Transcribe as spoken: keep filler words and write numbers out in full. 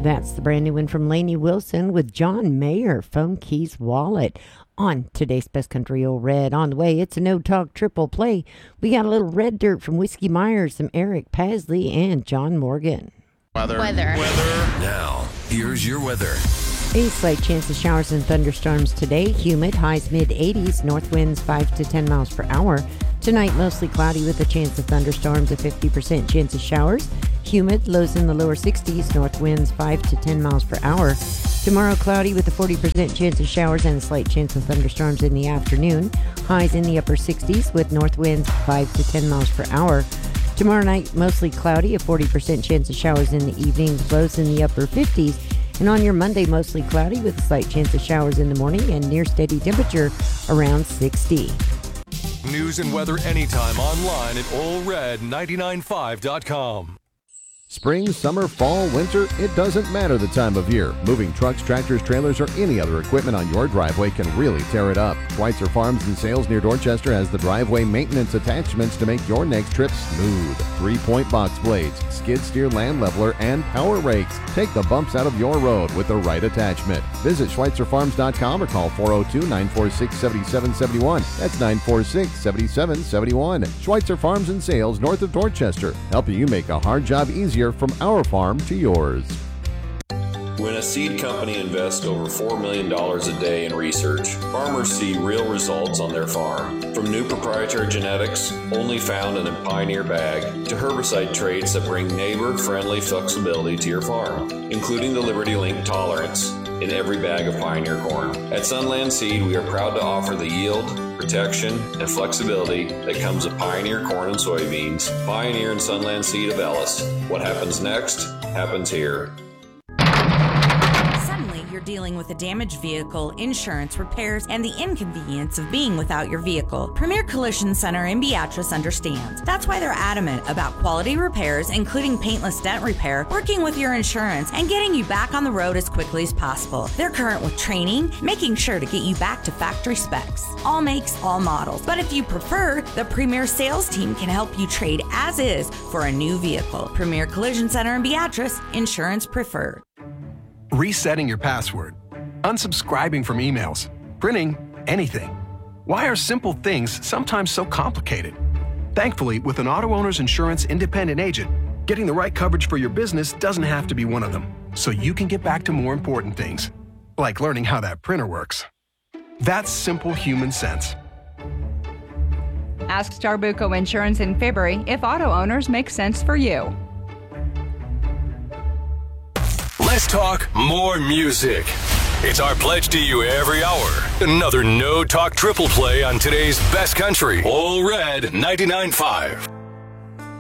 That's the brand new one from Lainey Wilson with John Mayer, Phone Keys Wallet. On today's Best Country Old Red. On the way, it's a no-talk triple play. We got a little red dirt from Whiskey Myers, some Eric Pasley, and John Morgan. Weather. Weather. Weather. Now, here's your weather. A slight chance of showers and thunderstorms today. Humid, highs mid eighties, north winds five to ten miles per hour. Tonight, mostly cloudy with a chance of thunderstorms, a fifty percent chance of showers. Humid, lows in the lower sixties, north winds five to ten miles per hour. Tomorrow, cloudy with a forty percent chance of showers and a slight chance of thunderstorms in the afternoon. Highs in the upper sixties with north winds five to ten miles per hour. Tomorrow night, mostly cloudy, a forty percent chance of showers in the evening, lows in the upper fifties. And on your Monday, mostly cloudy with a slight chance of showers in the morning and near steady temperature around sixty. News and weather anytime online at Ole Red nine nine five dot com. Spring, summer, fall, winter, it doesn't matter the time of year. Moving trucks, tractors, trailers, or any other equipment on your driveway can really tear it up. Schweitzer Farms and Sales near Dorchester has the driveway maintenance attachments to make your next trip smooth. Three-point box blades, skid steer land leveler, and power rakes. Take the bumps out of your road with the right attachment. Visit Schweitzer Farms dot com or call four oh two, nine four six, seven seven seven one. That's nine four six, seven seven seven one. Schweitzer Farms and Sales north of Dorchester, helping you make a hard job easier from our farm to yours. When a seed company invests over four million dollars a day in research, farmers see real results on their farm. From new proprietary genetics, only found in a Pioneer bag, to herbicide traits that bring neighbor-friendly flexibility to your farm, including the Liberty Link tolerance in every bag of Pioneer corn. At Sunland Seed, we are proud to offer the yield, protection, and flexibility that comes with Pioneer corn and soybeans, Pioneer and Sunland Seed of Ellis. What happens next happens here. You're dealing with a damaged vehicle, insurance, repairs, and the inconvenience of being without your vehicle. Premier Collision Center in Beatrice understands. That's why they're adamant about quality repairs, including paintless dent repair, working with your insurance, and getting you back on the road as quickly as possible. They're current with training, making sure to get you back to factory specs. All makes, all models. But if you prefer, the Premier sales team can help you trade as is for a new vehicle. Premier Collision Center in Beatrice, insurance preferred. Resetting your password, unsubscribing from emails, printing anything. Why are simple things sometimes so complicated? Thankfully, with an Auto Owners Insurance independent agent, getting the right coverage for your business doesn't have to be one of them, so you can get back to more important things, like learning how that printer works. That's simple human sense. Ask Starbuco Insurance in February if auto owners make sense for you. Let's talk more music. It's our pledge to you every hour. Another no-talk triple play on today's Best Country. Ole Red ninety-nine point five.